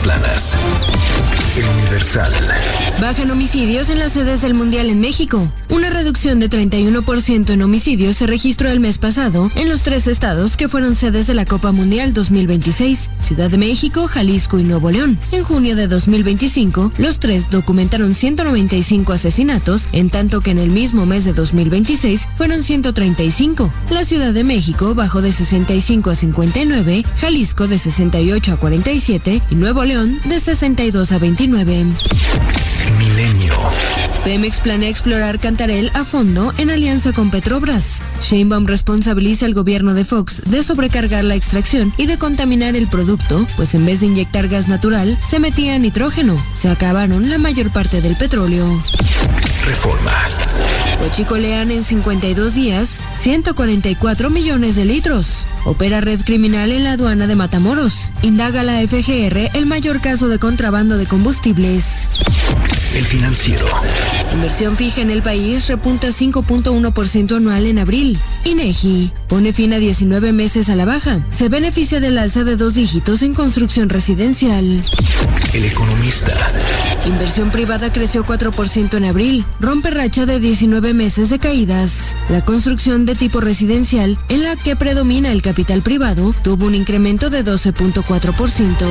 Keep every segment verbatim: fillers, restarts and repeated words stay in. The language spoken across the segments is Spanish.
planas. El Universal. Bajan homicidios en las sedes del Mundial en México. Una reducción de treinta y uno por ciento en homicidios se registró el mes pasado en los tres estados que fueron sedes de la Copa Mundial dos mil veintiséis, Ciudad de México, Jalisco y Nuevo León. En junio de dos mil veinticinco, los tres documentaron ciento noventa y cinco asesinatos, en tanto que en el mismo mes de dos mil veintiséis fueron ciento treinta y cinco. La Ciudad de México bajó de sesenta y cinco a cincuenta y nueve, Jalisco de sesenta y ocho a cuarenta y siete y Nuevo León de sesenta y dos a veintinueve. Milenio. Pemex planea explorar Cantarell a fondo en alianza con Petrobras. Sheinbaum responsabiliza al gobierno de Fox de sobrecargar la extracción y de contaminar el producto, pues en vez de inyectar gas natural, se metía nitrógeno. Se acabaron la mayor parte del petróleo. Reforma. Huachicolean en cincuenta y dos días ciento cuarenta y cuatro millones de litros. Opera red criminal en la aduana de Matamoros. Indaga la F G R el mayor caso de contrabando de combustibles. El Financiero. Inversión fija en el país repunta cinco punto uno por ciento anual en abril. INEGI pone fin a diecinueve meses a la baja. Se beneficia del alza de dos dígitos en construcción residencial. El Economista. Inversión privada creció cuatro por ciento en abril. Rompe racha de diecinueve meses de caídas. La construcción de tipo residencial, en la que predomina el capital privado, tuvo un incremento de doce punto cuatro por ciento.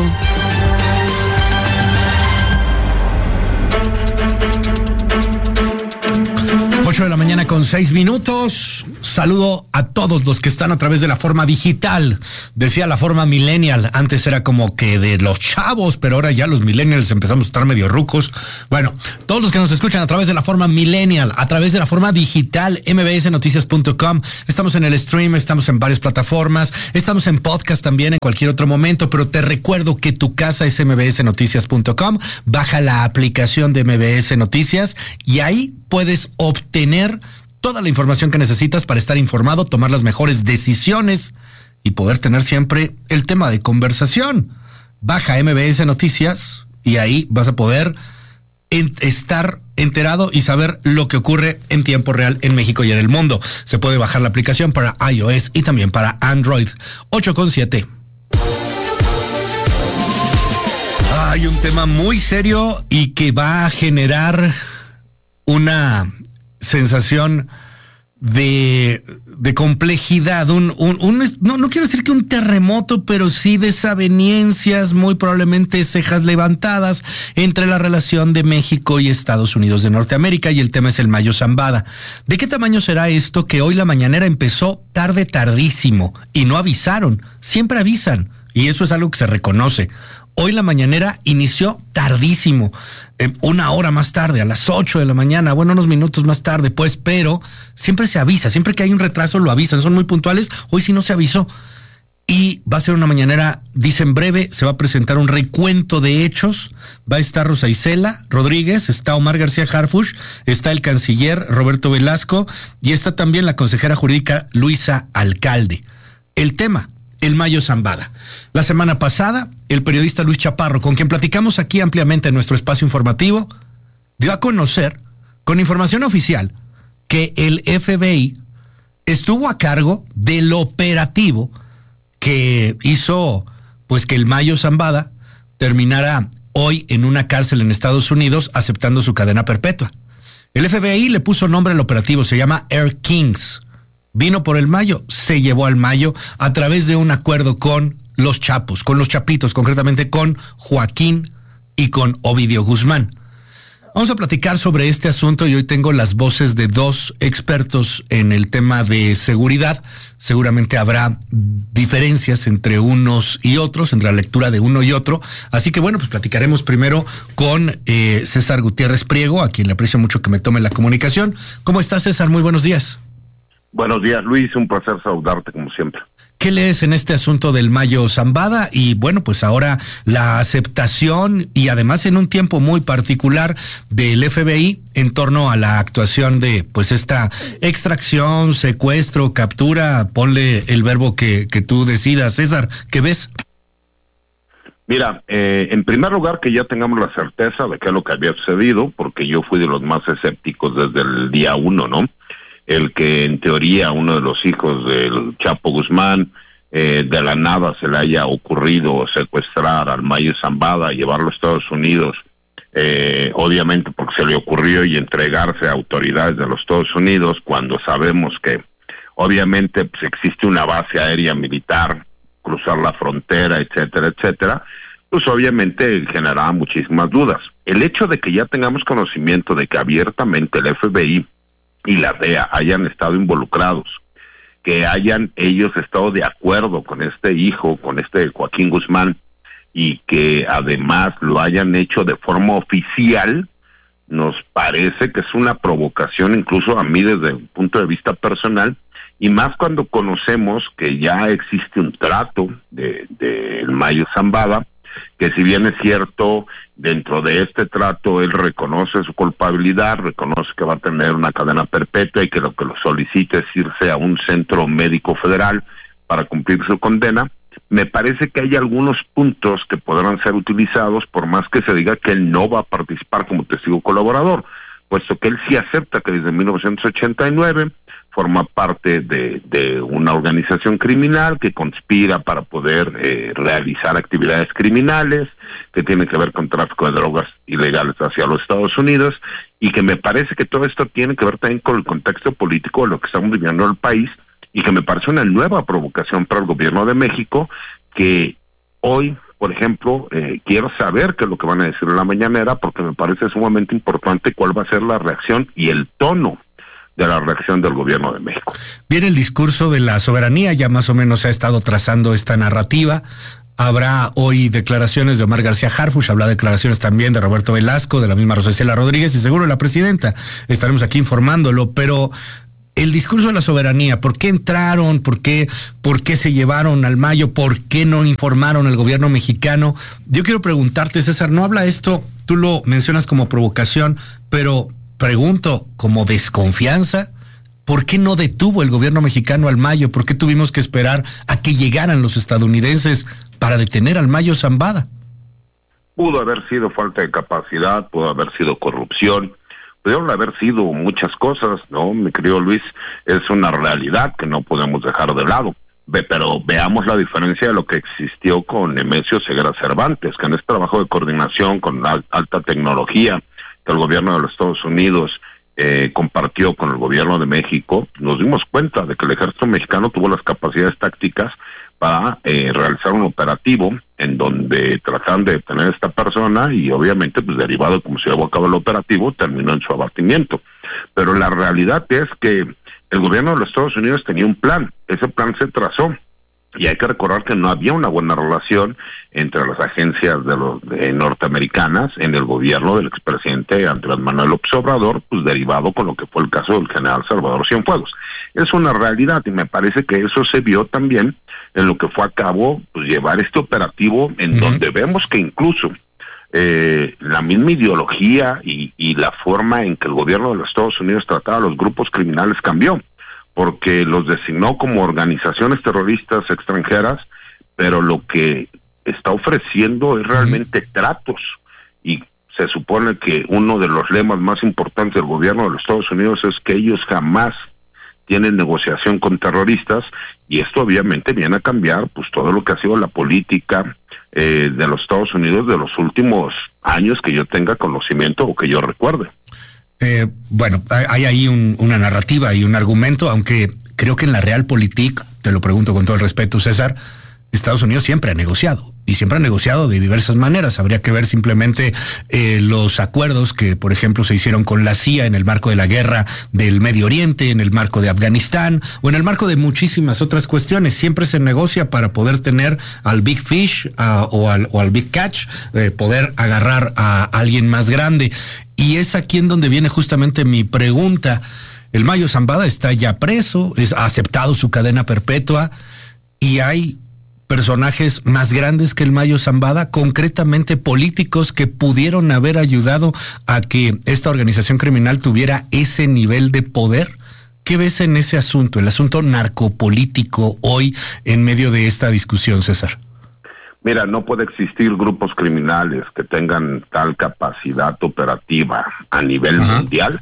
ocho de la mañana con seis minutos. Saludo a todos los que están a través de la forma digital. Decía la forma millennial. Antes era como que de los chavos, pero ahora ya los millennials empezamos a estar medio rucos. Bueno, todos los que nos escuchan a través de la forma millennial, a través de la forma digital, m b s noticias punto com. Estamos en el stream, estamos en varias plataformas, estamos en podcast también en cualquier otro momento, pero te recuerdo que tu casa es m b s noticias punto com. Baja la aplicación de M B S Noticias y ahí puedes obtener toda la información que necesitas para estar informado, tomar las mejores decisiones y poder tener siempre el tema de conversación. Baja M B S Noticias y ahí vas a poder en- estar enterado y saber lo que ocurre en tiempo real en México y en el mundo. Se puede bajar la aplicación para iOS y también para Android. ocho con siete. Hay un tema muy serio y que va a generar una sensación de, de complejidad, un, un, un no, no quiero decir que un terremoto, pero sí desavenencias, muy probablemente cejas levantadas entre la relación de México y Estados Unidos de Norteamérica, y el tema es el Mayo Zambada. ¿De qué tamaño será esto que hoy la mañanera empezó tarde, tardísimo, y no avisaron? Siempre avisan, y eso es algo que se reconoce. Hoy la mañanera inició tardísimo, eh, una hora más tarde, a las ocho de la mañana, bueno, unos minutos más tarde, pues, pero siempre se avisa, siempre que hay un retraso lo avisan, son muy puntuales. Hoy sí no se avisó. Y va a ser una mañanera, dicen breve, se va a presentar un recuento de hechos, va a estar Rosa Isela Rodríguez, está Omar García Harfuch, está el canciller Roberto Velasco y está también la consejera jurídica Luisa Alcalde. El tema: el Mayo Zambada. La semana pasada, el periodista Luis Chaparro, con quien platicamos aquí ampliamente en nuestro espacio informativo, dio a conocer, con información oficial, que el F B I estuvo a cargo del operativo que hizo pues que el Mayo Zambada terminara hoy en una cárcel en Estados Unidos aceptando su cadena perpetua. El F B I le puso nombre al operativo, se llama Air Kings. Vino por el Mayo, se llevó al Mayo a través de un acuerdo con los Chapos, con los Chapitos, concretamente con Joaquín y con Ovidio Guzmán. Vamos a platicar sobre este asunto y hoy tengo las voces de dos expertos en el tema de seguridad. Seguramente habrá diferencias entre unos y otros, entre la lectura de uno y otro. Así que bueno, pues platicaremos primero con eh, César Gutiérrez Priego, a quien le aprecio mucho que me tome la comunicación. ¿Cómo estás, César? Muy buenos días. Buenos días, Luis, un placer saludarte como siempre. ¿Qué lees en este asunto del Mayo Zambada? Y bueno, pues ahora la aceptación y además en un tiempo muy particular del F B I en torno a la actuación de pues esta extracción, secuestro, captura, ponle el verbo que, que tú decidas. César, ¿qué ves? Mira, eh, en primer lugar que ya tengamos la certeza de qué es lo que había sucedido, porque yo fui de los más escépticos desde el día uno, ¿no? El que en teoría uno de los hijos del Chapo Guzmán eh, de la nada se le haya ocurrido secuestrar al Mayo Zambada, llevarlo a Estados Unidos, eh, obviamente porque se le ocurrió, y entregarse a autoridades de los Estados Unidos, cuando sabemos que obviamente pues, existe una base aérea militar, cruzar la frontera, etcétera, etcétera, pues obviamente generaba muchísimas dudas. El hecho de que ya tengamos conocimiento de que abiertamente el F B I y la D E A hayan estado involucrados, que hayan ellos estado de acuerdo con este hijo, con este Joaquín Guzmán, y que además lo hayan hecho de forma oficial, nos parece que es una provocación, incluso a mí desde un punto de vista personal, y más cuando conocemos que ya existe un trato de, de el Mayo Zambada, que si bien es cierto, dentro de este trato él reconoce su culpabilidad, reconoce que va a tener una cadena perpetua y que lo que lo solicita es irse a un centro médico federal para cumplir su condena, me parece que hay algunos puntos que podrán ser utilizados, por más que se diga que él no va a participar como testigo colaborador, puesto que él sí acepta que desde mil novecientos ochenta y nueve forma parte de, de una organización criminal que conspira para poder eh, realizar actividades criminales, que tiene que ver con tráfico de drogas ilegales hacia los Estados Unidos, y que me parece que todo esto tiene que ver también con el contexto político de lo que estamos viviendo en el país, y que me parece una nueva provocación para el gobierno de México, que hoy, por ejemplo, eh, quiero saber qué es lo que van a decir en la mañanera, porque me parece sumamente importante cuál va a ser la reacción y el tono de la reacción del gobierno de México. Viene el discurso de la soberanía, ya más o menos se ha estado trazando esta narrativa. Habrá hoy declaraciones de Omar García Harfuch, habrá declaraciones también de Roberto Velasco, de la misma Rosa Isela Rodríguez y seguro la presidenta. Estaremos aquí informándolo, pero el discurso de la soberanía, ¿por qué entraron? ¿Por qué, por qué se llevaron al Mayo? ¿Por qué no informaron al gobierno mexicano? Yo quiero preguntarte, César, ¿no habla esto? Tú lo mencionas como provocación, pero pregunto, ¿como desconfianza? ¿Por qué no detuvo el gobierno mexicano al Mayo? ¿Por qué tuvimos que esperar a que llegaran los estadounidenses para detener al Mayo Zambada? Pudo haber sido falta de capacidad, pudo haber sido corrupción, pudieron haber sido muchas cosas, ¿no? Mi querido Luis, es una realidad que no podemos dejar de lado. Ve, pero veamos la diferencia de lo que existió con Nemesio Ceguera Cervantes, que en este trabajo de coordinación con la alta tecnología que el gobierno de los Estados Unidos eh, compartió con el gobierno de México, nos dimos cuenta de que el ejército mexicano tuvo las capacidades tácticas para eh, realizar un operativo en donde trataron de detener a esta persona, y obviamente pues derivado de cómo se llevó a cabo el operativo, terminó en su abatimiento. Pero la realidad es que el gobierno de los Estados Unidos tenía un plan, ese plan se trazó, y hay que recordar que no había una buena relación entre las agencias de los de norteamericanas en el gobierno del expresidente Andrés Manuel López Obrador, pues derivado con lo que fue el caso del general Salvador Cienfuegos. Es una realidad, y me parece que eso se vio también en lo que fue a cabo, pues llevar este operativo, en uh-huh. donde vemos que incluso eh, la misma ideología y, y la forma en que el gobierno de los Estados Unidos trataba a los grupos criminales cambió, porque los designó como organizaciones terroristas extranjeras, pero lo que está ofreciendo es realmente uh-huh. tratos, y se supone que uno de los lemas más importantes del gobierno de los Estados Unidos es que ellos jamás tienen negociación con terroristas, y esto obviamente viene a cambiar pues todo lo que ha sido la política eh, de los Estados Unidos de los últimos años que yo tenga conocimiento o que yo recuerde. Eh, bueno, hay ahí un, una narrativa y un argumento, aunque creo que en la Realpolitik, te lo pregunto con todo el respeto, César, Estados Unidos siempre ha negociado, y siempre ha negociado de diversas maneras. Habría que ver simplemente eh, los acuerdos que, por ejemplo, se hicieron con la C I A en el marco de la guerra del Medio Oriente, en el marco de Afganistán, o en el marco de muchísimas otras cuestiones. Siempre se negocia para poder tener al Big Fish uh, o, al, o al Big Catch, eh, poder agarrar a alguien más grande. Y es aquí en donde viene justamente mi pregunta. El Mayo Zambada está ya preso, es, ha aceptado su cadena perpetua, y hay personajes más grandes que el Mayo Zambada, concretamente políticos que pudieron haber ayudado a que esta organización criminal tuviera ese nivel de poder. ¿Qué ves en ese asunto, el asunto narcopolítico hoy en medio de esta discusión, César? Mira, no puede existir grupos criminales que tengan tal capacidad operativa a nivel Ajá. mundial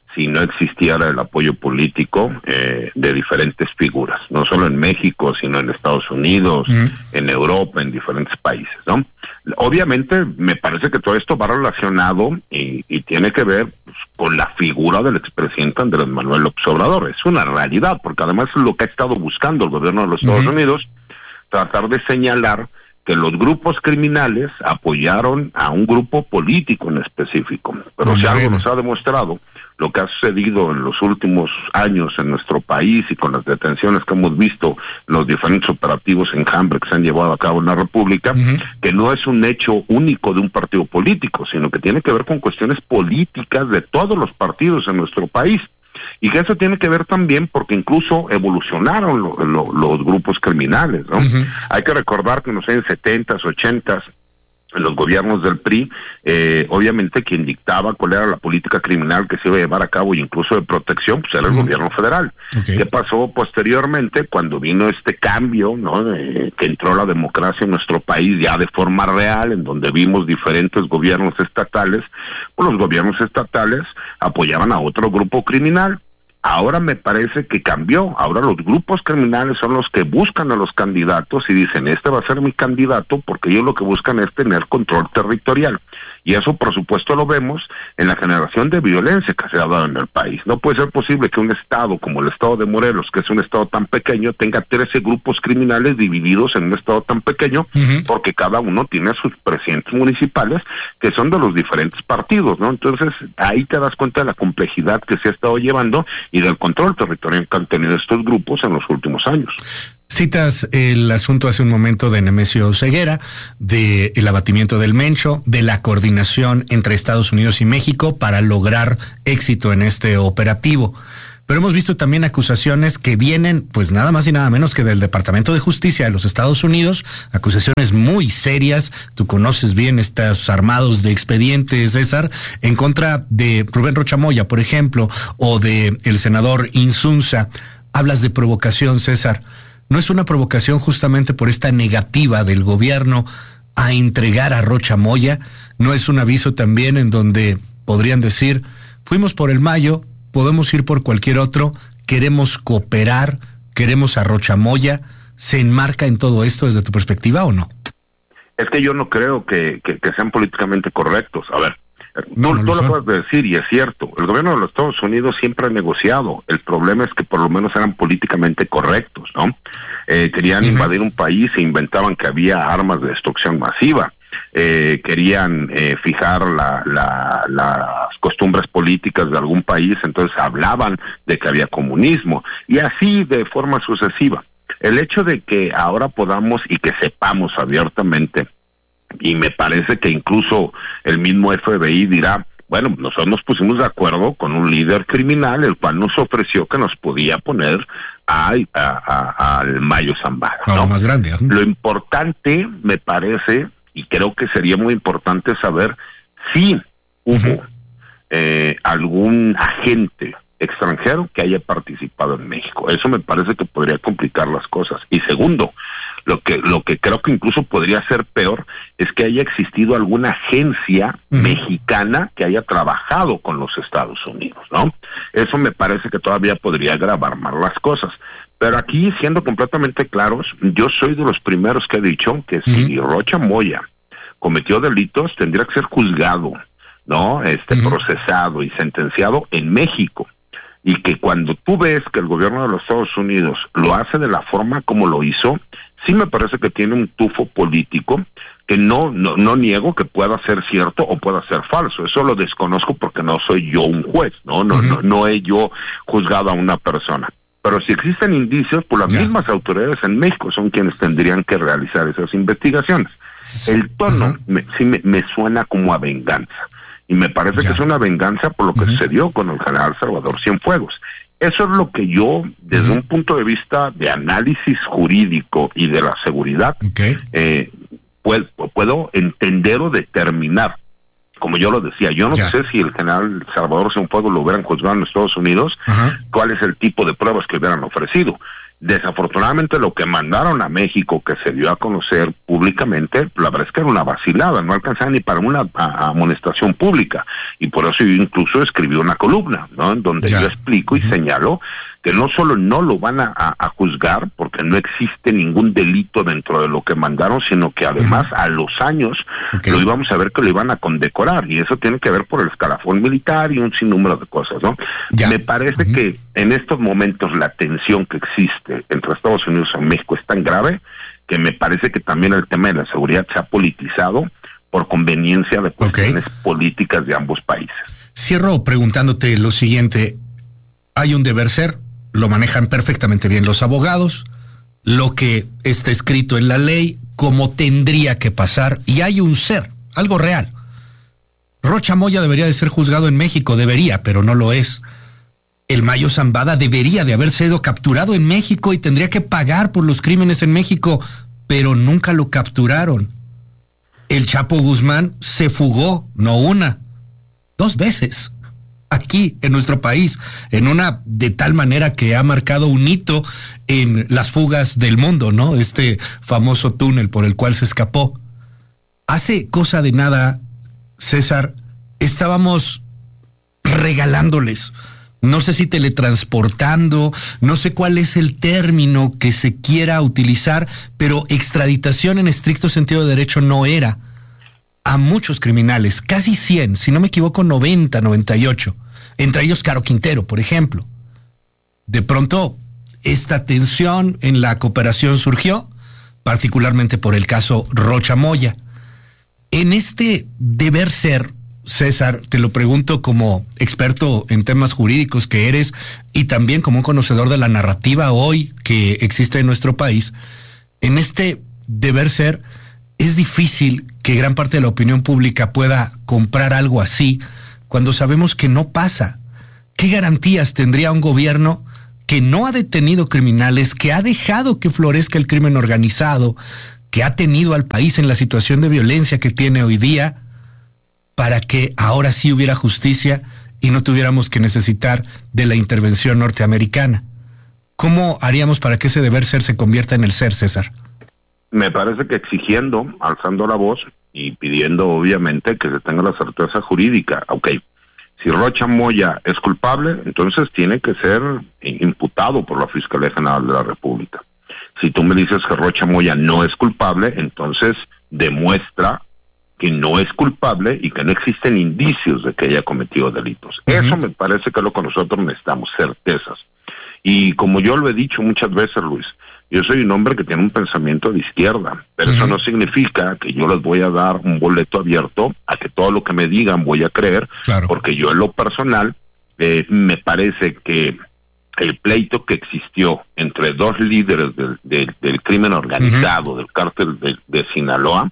si no existiera el apoyo político eh, de diferentes figuras, no solo en México, sino en Estados Unidos, uh-huh. en Europa, en diferentes países, ¿no? Obviamente, me parece que todo esto va relacionado y, y tiene que ver pues, con la figura del expresidente Andrés Manuel López Obrador. Es una realidad, porque además es lo que ha estado buscando el gobierno de los Estados uh-huh. Unidos, tratar de señalar que los grupos criminales apoyaron a un grupo político en específico. Pero si algo nos ha demostrado lo que ha sucedido en los últimos años en nuestro país y con las detenciones que hemos visto, los diferentes operativos en Hambre que se han llevado a cabo en la República, uh-huh. que no es un hecho único de un partido político, sino que tiene que ver con cuestiones políticas de todos los partidos en nuestro país. Y que eso tiene que ver también porque incluso evolucionaron lo, lo, los grupos criminales, ¿no? Uh-huh. Hay que recordar que en los años setentas, ochentas, en los gobiernos del P R I, eh, obviamente quien dictaba cuál era la política criminal que se iba a llevar a cabo, e incluso de protección, pues era el uh-huh. gobierno federal. Okay. ¿Qué pasó posteriormente cuando vino este cambio, ¿no? De, que entró la democracia en nuestro país ya de forma real, en donde vimos diferentes gobiernos estatales? Pues los gobiernos estatales apoyaban a otro grupo criminal. Ahora me parece que cambió. Ahora los grupos criminales son los que buscan a los candidatos y dicen, este va a ser mi candidato, porque ellos lo que buscan es tener control territorial. Y eso, por supuesto, lo vemos en la generación de violencia que se ha dado en el país. No puede ser posible que un estado como el estado de Morelos, que es un estado tan pequeño, tenga trece grupos criminales divididos en un estado tan pequeño, uh-huh. porque cada uno tiene a sus presidentes municipales, que son de los diferentes partidos, ¿no? Entonces, ahí te das cuenta de la complejidad que se ha estado llevando y del control territorial que han tenido estos grupos en los últimos años. Citas el asunto hace un momento de Nemesio Ceguera, del abatimiento del Mencho, de la coordinación entre Estados Unidos y México para lograr éxito en este operativo. Pero hemos visto también acusaciones que vienen, pues nada más y nada menos que del Departamento de Justicia de los Estados Unidos, acusaciones muy serias. Tú conoces bien estos armados de expedientes, César, en contra de Rubén Rocha Moya, por ejemplo, o de el senador Insunza. Hablas de provocación, César. ¿No es una provocación justamente por esta negativa del gobierno a entregar a Rocha Moya? ¿No es un aviso también en donde podrían decir, fuimos por el Mayo, podemos ir por cualquier otro, queremos cooperar, queremos a Rocha Moya? ¿Se enmarca en todo esto desde tu perspectiva o no? Es que yo no creo que, que, que sean políticamente correctos. A ver, no, tú, no tú lo lo acabas de decir y es cierto. El gobierno de los Estados Unidos siempre ha negociado. El problema es que por lo menos eran políticamente correctos, ¿no? Eh, querían uh-huh. invadir un país e inventaban que había armas de destrucción masiva. Eh, querían eh, fijar la, la, las costumbres políticas de algún país, entonces hablaban de que había comunismo y así de forma sucesiva. El hecho de que ahora podamos y que sepamos abiertamente, y me parece que incluso el mismo F B I dirá, bueno, nosotros nos pusimos de acuerdo con un líder criminal, el cual nos ofreció que nos podía poner a, a, a, al Mayo Zambada, ¿no? Lo más grande, ¿eh? Lo importante, me parece, y creo que sería muy importante saber si hubo uh-huh. eh, algún agente extranjero que haya participado en México. Eso me parece que podría complicar las cosas. Y segundo, lo que lo que creo que incluso podría ser peor es que haya existido alguna agencia uh-huh. mexicana que haya trabajado con los Estados Unidos, ¿no? Eso me parece que todavía podría agravar más las cosas. Pero aquí, siendo completamente claros, yo soy de los primeros que he dicho que uh-huh. si Rocha Moya cometió delitos, tendría que ser juzgado, ¿no? Este uh-huh. procesado y sentenciado en México. Y que cuando tú ves que el gobierno de los Estados Unidos lo hace de la forma como lo hizo, sí me parece que tiene un tufo político que no, no, no niego que pueda ser cierto o pueda ser falso. Eso lo desconozco porque no soy yo un juez, ¿no? No, uh-huh. no, no he yo juzgado a una persona. Pero si existen indicios, pues las yeah. mismas autoridades en México son quienes tendrían que realizar esas investigaciones. El tono uh-huh. me, sí me, me suena como a venganza. Y me parece yeah. que es una venganza por lo que uh-huh. sucedió con el general Salvador Cienfuegos. Eso es lo que yo, desde uh-huh. un punto de vista de análisis jurídico y de la seguridad, okay. eh, puedo, puedo entender o determinar. Como yo lo decía, yo no yeah. sé si el general Salvador Cienfuegos lo hubieran juzgado en Estados Unidos, uh-huh. cuál es el tipo de pruebas que hubieran ofrecido. Desafortunadamente lo que mandaron a México, que se dio a conocer públicamente, la verdad es que era una vacilada, no alcanzaba ni para una a, amonestación pública, y por eso yo incluso escribí una columna, ¿no?, en donde ya. yo explico y uh-huh. señalo que no solo no lo van a, a, a juzgar, porque no existe ningún delito dentro de lo que mandaron, sino que además uh-huh. a los años okay. lo íbamos a ver que lo iban a condecorar, y eso tiene que ver por el escalafón militar y un sinnúmero de cosas, ¿no? Ya. Me parece uh-huh. que en estos momentos la tensión que existe entre Estados Unidos y México es tan grave que me parece que también el tema de la seguridad se ha politizado por conveniencia de cuestiones okay. políticas de ambos países. Cierro preguntándote lo siguiente: hay un deber ser, lo manejan perfectamente bien los abogados, lo que está escrito en la ley, cómo tendría que pasar, y hay un ser, algo real. Rocha Moya debería de ser juzgado en México, debería, pero no lo es. El Mayo Zambada debería de haber sido capturado en México y tendría que pagar por los crímenes en México, pero nunca lo capturaron. El Chapo Guzmán se fugó, no una, dos veces, aquí en nuestro país, en una de tal manera que ha marcado un hito en las fugas del mundo, ¿no? Este famoso túnel por el cual se escapó. Hace cosa de nada, César, estábamos regalándoles, no sé si teletransportando, no sé cuál es el término que se quiera utilizar, pero extraditación en estricto sentido de derecho no era, a muchos criminales, casi cien, si no me equivoco noventa, noventa y ocho, entre ellos Caro Quintero, por ejemplo. De pronto, esta tensión en la cooperación surgió, particularmente por el caso Rocha Moya. En este deber ser, César, te lo pregunto como experto en temas jurídicos que eres y también como un conocedor de la narrativa hoy que existe en nuestro país, en este deber ser, es difícil que gran parte de la opinión pública pueda comprar algo así cuando sabemos que no pasa. ¿Qué garantías tendría un gobierno que no ha detenido criminales, que ha dejado que florezca el crimen organizado, que ha tenido al país en la situación de violencia que tiene hoy día, para que ahora sí hubiera justicia y no tuviéramos que necesitar de la intervención norteamericana? ¿Cómo haríamos para que ese deber ser se convierta en el ser, César? Me parece que exigiendo, alzando la voz y pidiendo obviamente que se tenga la certeza jurídica. Ok, si Rocha Moya es culpable, entonces tiene que ser imputado por la Fiscalía General de la República. Si tú me dices que Rocha Moya no es culpable, entonces demuestra que no es culpable y que no existen indicios de que haya cometido delitos. Uh-huh. Eso me parece que es lo que nosotros necesitamos, certezas. Y como yo lo he dicho muchas veces, Luis, yo soy un hombre que tiene un pensamiento de izquierda, pero uh-huh. eso no significa que yo les voy a dar un boleto abierto a que todo lo que me digan voy a creer, claro. porque yo en lo personal eh, me parece que el pleito que existió entre dos líderes del, del, del crimen organizado, uh-huh. del cártel de, de Sinaloa,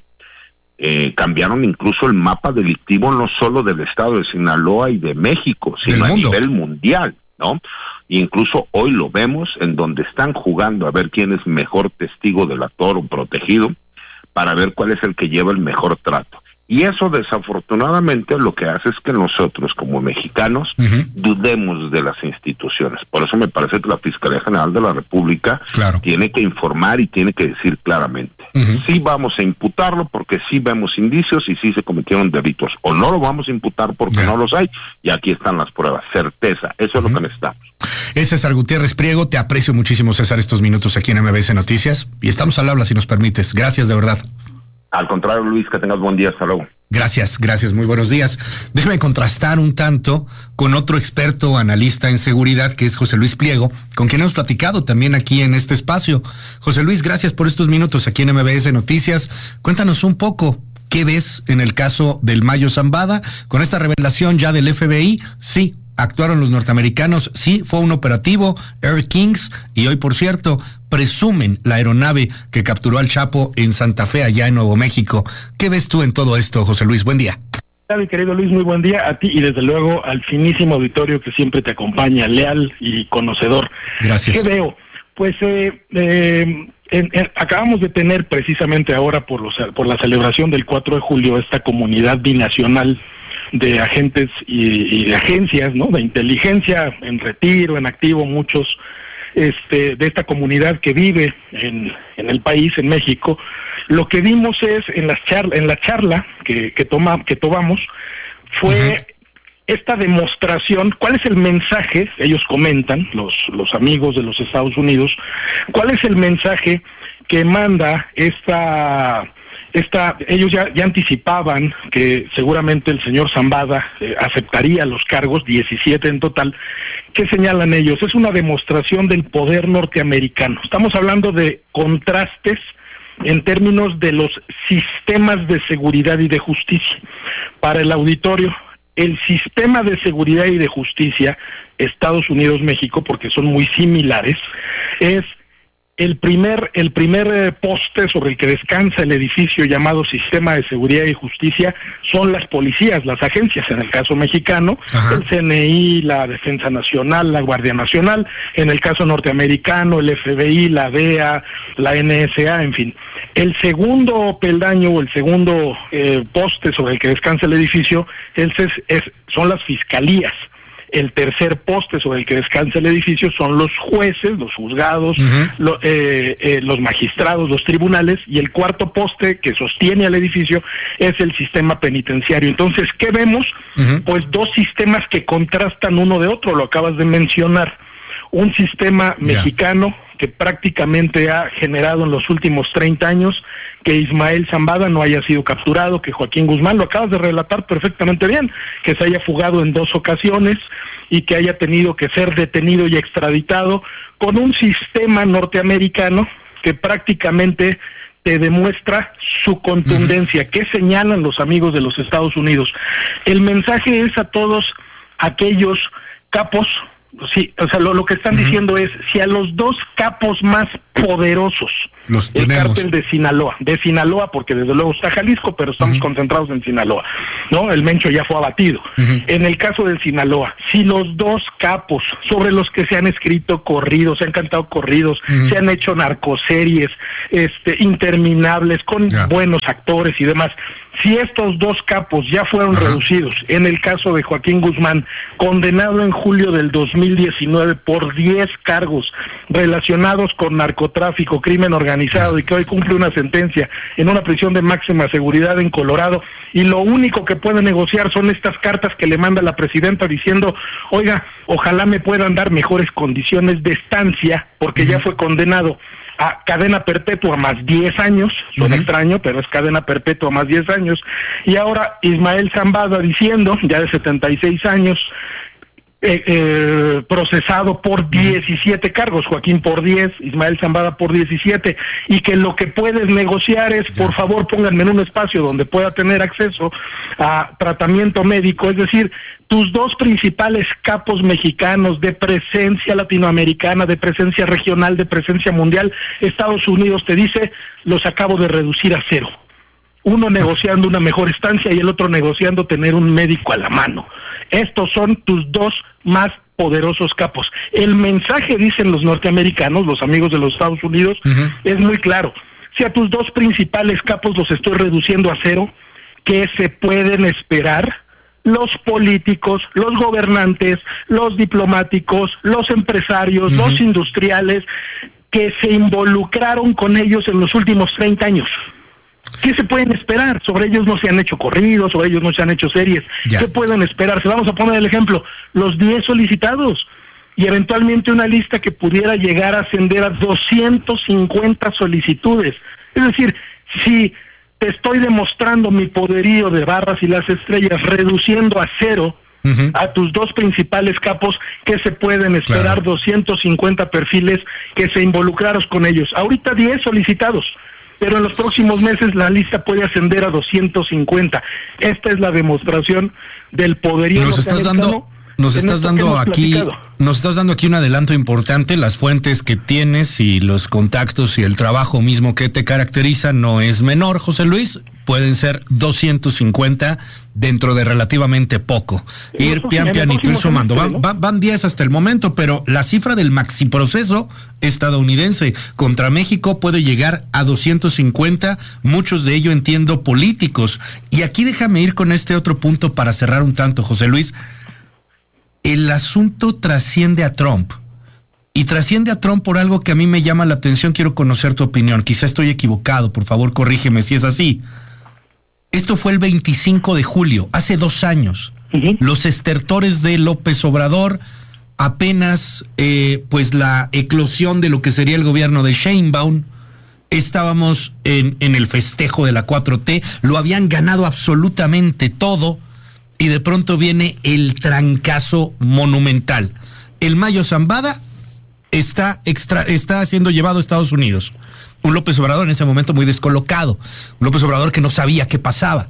Eh, cambiaron incluso el mapa delictivo no solo del estado de Sinaloa y de México, sino a nivel mundial, ¿no? E incluso hoy lo vemos en donde están jugando a ver quién es mejor testigo del actor o protegido para ver cuál es el que lleva el mejor trato. Y eso desafortunadamente lo que hace es que nosotros como mexicanos uh-huh. dudemos de las instituciones. Por eso me parece que la Fiscalía General de la República claro. tiene que informar y tiene que decir claramente. Uh-huh. Sí vamos a imputarlo porque sí vemos indicios y sí se cometieron delitos. O no lo vamos a imputar porque yeah. no los hay y aquí están las pruebas. Certeza, eso uh-huh. es lo que necesitamos. Es César Gutiérrez Priego, te aprecio muchísimo, César, estos minutos aquí en M B S Noticias y estamos al habla si nos permites. Gracias de verdad. Al contrario, Luis, que tengas buen día. Hasta luego. Gracias, gracias, muy buenos días. Déjame contrastar un tanto con otro experto analista en seguridad que es José Luis Pliego, con quien hemos platicado también aquí en este espacio. José Luis, gracias por estos minutos aquí en M B S Noticias. Cuéntanos un poco, ¿qué ves en el caso del Mayo Zambada? Con esta revelación ya del F B I, sí, actuaron los norteamericanos, sí, fue un operativo, Air Kings, y hoy, por cierto, presumen la aeronave que capturó al Chapo en Santa Fe, allá en Nuevo México. ¿Qué ves tú en todo esto, José Luis? Buen día. Mi querido Luis, muy buen día a ti y desde luego al finísimo auditorio que siempre te acompaña, leal y conocedor. Gracias. ¿Qué veo? Pues eh, eh, en, en, acabamos de tener precisamente ahora por, los, por la celebración del cuatro de julio esta comunidad binacional de agentes y, y de agencias, ¿no? De inteligencia en retiro, en activo, muchos, este, de esta comunidad que vive en, en el país, en México, lo que vimos es en las charla, en la charla que, que toma, que tomamos, fue uh-huh. esta demostración. ¿Cuál es el mensaje? Ellos comentan, los, los amigos de los Estados Unidos, ¿cuál es el mensaje que manda esta... Esta, ellos ya, ya anticipaban que seguramente el señor Zambada eh, aceptaría los cargos, diecisiete en total. ¿Qué señalan ellos? Es una demostración del poder norteamericano. Estamos hablando de contrastes en términos de los sistemas de seguridad y de justicia. Para el auditorio, el sistema de seguridad y de justicia, Estados Unidos-México, porque son muy similares, es El primer, el primer eh, poste sobre el que descansa el edificio llamado Sistema de Seguridad y Justicia son las policías, las agencias, en el caso mexicano, Ajá. el C N I, la Defensa Nacional, la Guardia Nacional, en el caso norteamericano, el F B I, la D E A, la N S A, en fin. El segundo peldaño o el segundo eh, poste sobre el que descansa el edificio es, es, es, son las fiscalías. El tercer poste sobre el que descansa el edificio son los jueces, los juzgados, uh-huh. lo, eh, eh, los magistrados, los tribunales, y el cuarto poste que sostiene al edificio es el sistema penitenciario. Entonces, ¿qué vemos? Uh-huh. Pues dos sistemas que contrastan uno de otro, lo acabas de mencionar. Un sistema mexicano yeah. que prácticamente ha generado en los últimos treinta años que Ismael Zambada no haya sido capturado, que Joaquín Guzmán, lo acabas de relatar perfectamente bien, que se haya fugado en dos ocasiones y que haya tenido que ser detenido y extraditado, con un sistema norteamericano que prácticamente te demuestra su contundencia. Uh-huh. ¿Qué señalan los amigos de los Estados Unidos? El mensaje es a todos aquellos capos. Sí, o sea, lo, lo que están uh-huh. diciendo es, si a los dos capos más poderosos, los el tenemos. cártel de Sinaloa, de Sinaloa, porque desde luego está Jalisco, pero estamos uh-huh. concentrados en Sinaloa, ¿no? El Mencho ya fue abatido. Uh-huh. En el caso del Sinaloa, si los dos capos sobre los que se han escrito corridos, se han cantado corridos, uh-huh. se han hecho narcoseries, este, interminables, con yeah. buenos actores y demás, si estos dos capos ya fueron uh-huh. reducidos, en el caso de Joaquín Guzmán, condenado en julio del dos mil diecinueve por diez cargos relacionados con narcotráfico, crimen organizado, y que hoy cumple una sentencia en una prisión de máxima seguridad en Colorado, y lo único que puede negociar son estas cartas que le manda la presidenta diciendo, oiga, ojalá me puedan dar mejores condiciones de estancia, porque uh-huh. ya fue condenado a cadena perpetua más diez años, suena uh-huh. extraño, pero es cadena perpetua más diez años, y ahora Ismael Zambada diciendo, ya de setenta y seis años, eh, eh, procesado por diecisiete cargos, Joaquín por diez, Ismael Zambada por diecisiete, y que lo que puedes negociar es, por favor, pónganme en un espacio donde pueda tener acceso a tratamiento médico, es decir, tus dos principales capos mexicanos de presencia latinoamericana, de presencia regional, de presencia mundial, Estados Unidos te dice, los acabo de reducir a cero. Uno negociando una mejor estancia y el otro negociando tener un médico a la mano. Estos son tus dos más poderosos capos. El mensaje, dicen los norteamericanos, los amigos de los Estados Unidos, uh-huh. es muy claro. Si a tus dos principales capos los estoy reduciendo a cero, ¿qué se pueden esperar los políticos, los gobernantes, los diplomáticos, los empresarios, uh-huh. los industriales que se involucraron con ellos en los últimos treinta años? ¿Qué se pueden esperar? Sobre ellos no se han hecho corridos, sobre ellos no se han hecho series. Ya. ¿Qué pueden esperarse? Vamos a poner el ejemplo, los diez solicitados y eventualmente una lista que pudiera llegar a ascender a doscientas cincuenta solicitudes. Es decir, si te estoy demostrando mi poderío de barras y las estrellas, reduciendo a cero uh-huh. a tus dos principales capos, ¿qué se pueden esperar? Claro. doscientos cincuenta perfiles que se involucraron con ellos. Ahorita diez solicitados, pero en los próximos meses la lista puede ascender a doscientos cincuenta. Esta es la demostración del poderío. Nos estás dando, nos estás dando aquí, platicado. nos estás dando aquí un adelanto importante. Las fuentes que tienes y los contactos y el trabajo mismo que te caracteriza no es menor, José Luis. Pueden ser doscientos cincuenta dentro de relativamente poco. Ir pian pianito, ir sumando. Van, van, van diez hasta el momento, pero la cifra del maxiproceso estadounidense contra México puede llegar a doscientos cincuenta, muchos de ellos entiendo políticos. Y aquí déjame ir con este otro punto para cerrar un tanto, José Luis. El asunto trasciende a Trump y trasciende a Trump por algo que a mí me llama la atención. Quiero conocer tu opinión. Quizá estoy equivocado, por favor corrígeme si es así. Esto fue el veinticinco de julio, hace dos años. Uh-huh. Los estertores de López Obrador, apenas eh, pues la eclosión de lo que sería el gobierno de Sheinbaum. Estábamos en, en el festejo de la cuatro T, lo habían ganado absolutamente todo y de pronto viene el trancazo monumental. El Mayo Zambada está, extra, está siendo llevado a Estados Unidos. Un López Obrador en ese momento muy descolocado, un López Obrador que no sabía qué pasaba.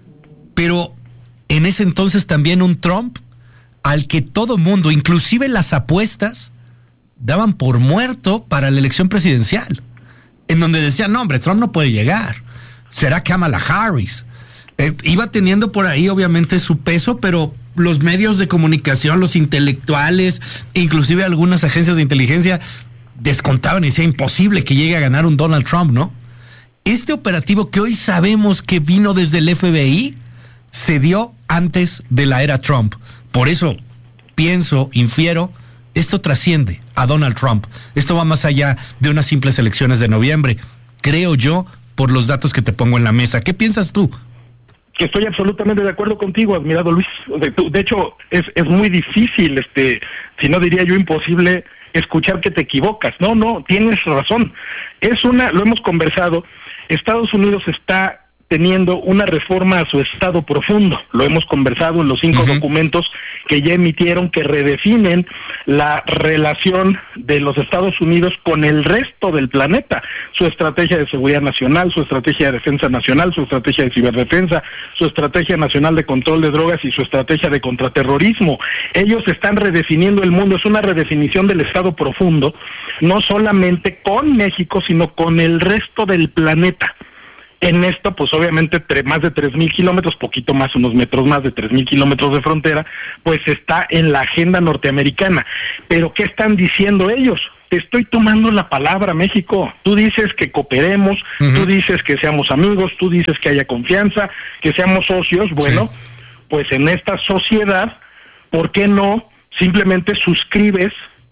Pero en ese entonces también un Trump al que todo mundo, inclusive las apuestas, daban por muerto para la elección presidencial. En donde decían, no hombre, Trump no puede llegar, será Kamala Harris. Eh, iba teniendo por ahí obviamente su peso, pero los medios de comunicación, los intelectuales, inclusive algunas agencias de inteligencia descontaban y decían imposible que llegue a ganar un Donald Trump, ¿no? Este operativo que hoy sabemos que vino desde el F B I se dio antes de la era Trump. Por eso pienso, infiero, esto trasciende a Donald Trump. Esto va más allá de unas simples elecciones de noviembre, creo yo, por los datos que te pongo en la mesa. ¿Qué piensas tú? Que estoy absolutamente de acuerdo contigo, admirado Luis. De, de hecho, es, es muy difícil, este, si no diría yo imposible, escuchar que te equivocas. No, no, tienes razón. Es una, lo hemos conversado, Estados Unidos está teniendo una reforma a su estado profundo. Lo hemos conversado en los cinco uh-huh. documentos que ya emitieron, que redefinen la relación de los Estados Unidos con el resto del planeta, su estrategia de seguridad nacional, su estrategia de defensa nacional, su estrategia de ciberdefensa, su estrategia nacional de control de drogas y su estrategia de contraterrorismo. Ellos están redefiniendo el mundo, es una redefinición del estado profundo, no solamente con México, sino con el resto del planeta. En esto, pues obviamente tre- más de tres mil kilómetros, poquito más, unos metros más de tres mil kilómetros de frontera, pues está en la agenda norteamericana. Pero ¿qué están diciendo ellos? Te estoy tomando la palabra, México. Tú dices que cooperemos, uh-huh. tú dices que seamos amigos, tú dices que haya confianza, que seamos socios. Bueno, sí. Pues en esta sociedad, ¿por qué no simplemente suscribes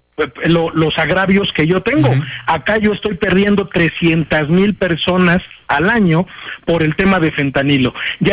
Lo, los agravios que yo tengo? Uh-huh. Acá yo estoy perdiendo trescientas mil personas al año por el tema de fentanilo. Ya